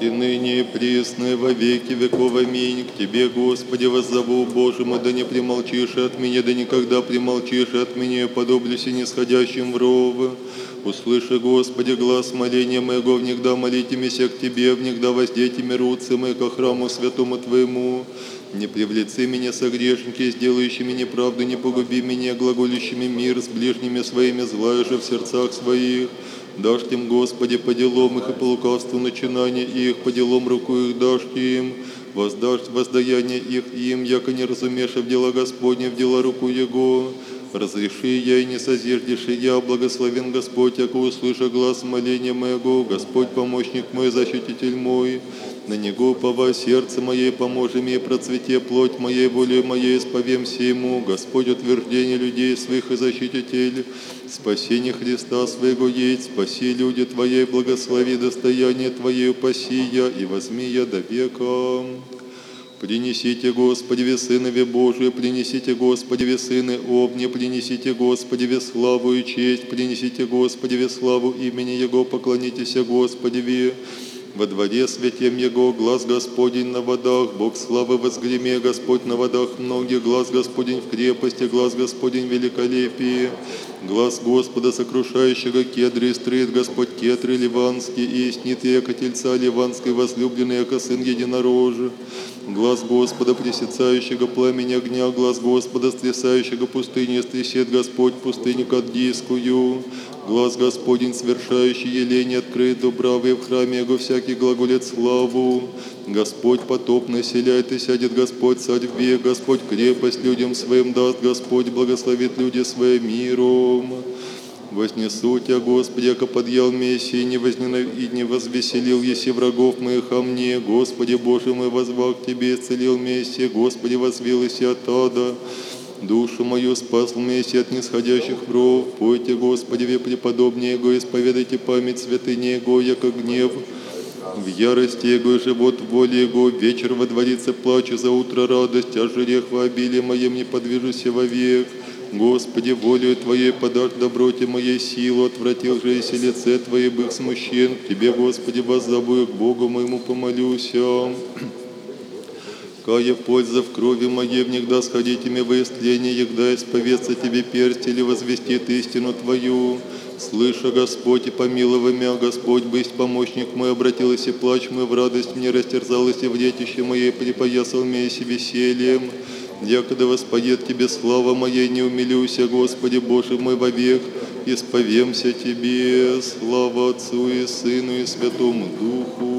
и ныне и присно и во веки веков. Аминь. К Тебе, Господи, воззову, Боже мой, да не примолчишь от меня, да никогда примолчишь от меня, подоблюсь и нисходящим в ров. Услыши, Господи, глаз моления моего, внегда молите меня к Тебе, внегда воздейте руцы мои ко храму святому Твоему. Не привлеци меня согрешники, сделающими неправду, не погуби меня, глаголющими мир с ближними своими, злая же в сердцах своих. Дашь им, Господи, по делам их и по лукавству начинания их, по делам руку их дашь им, воздашь воздаяние их им, яко не разумеешь в дела Господне, в дела руку Его. Разреши я и не созиждешь я, благословен Господь, яко услыша глаз моления моего, Господь помощник мой, защититель мой. На Него уповай сердце мое, поможи мне, процвете плоть моей, волей моей, исповемся Ему. Господь утверждение людей своих и защититель, спасение Христа своего есть, спаси люди Твоей, благослови достояние Твое, упаси я и возьми я до века. Принесите, Господи, ве сынове Божие, принесите, Господи, ве сыны овне, принесите, Господи, ве славу и честь, принесите, Господи, ве славу имени Его, поклонитесь, Господи, ве. Во дворе святем Его, глаз Господень на водах, Бог славы возгреме, Господь на водах многих, глаз Господень в крепости, глаз Господень в великолепии, глаз Господа, сокрушающего кедры, и строит Господь кедры ливанские, и снит яко тельца ливанской, возлюбленный, яко сын единорожий. Глаз Господа, пресецающего пламень огня, глаз Господа, стрясающего пустыню, стрясет Господь пустыню кадгийскую. Глаз Господень, свершающий елень, открыт дубравы в храме Его, всякий глаголет славу. Господь потоп населяет, и сядет Господь царь в век, Господь крепость людям своим даст, Господь благословит люди своим миром. Вознесу Тебя, Господи, яко подъял Мессии, и не возвеселил, еси врагов моих о мне. Господи, Боже мой, возвал к Тебе, исцелил Мессия, Господи, возвел еси от ада. Душу мою спас Мессия от нисходящих вров. Пойте, Господи, ве преподобнее Его, исповедайте память святыни Его, яко гнев. В ярости Его и живот в воле Его, вечер водворится плачу, за утро радость, а жерех во обилии моем не подвижуся вовек. Господи, волею Твоей подашь доброте моей силу, отвратил же еси лице Твое, бых смущен. К Тебе, Господи, воззову, к Богу моему помолюся. Кая польза в крови моей, внегда сходите мне во истление, егда исповедаться Тебе персть или возвестит истину Твою. Слыша, Господь, и помилуй меня, Господь, бысть помощник мой, обратилась и плач мой в радость мне, растерзалась и в детище моей, припоясал меня си весельем. Якогда воспоет Тебе слава моей, не умилюся, Господи, Боже мой, вовек, исповемся Тебе, слава Отцу и Сыну и Святому Духу.